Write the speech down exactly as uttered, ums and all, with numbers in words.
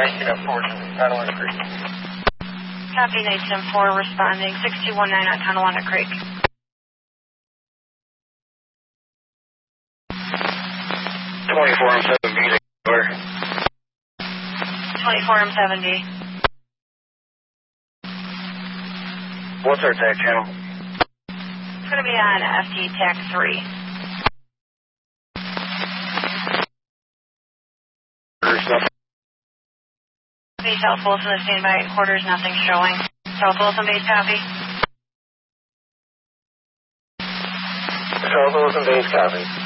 nineteen oh four, Tonawanda Creek. Copy, nineteen oh four, responding, six two one nine on Tonawanda Creek. twenty-four M seven B, where? twenty-four M seven D. What's our tag channel? It's going to be on F T tag three. Base South Wilson is standby at quarters, nothing showing. South Wilson base copy. South Wilson base copy.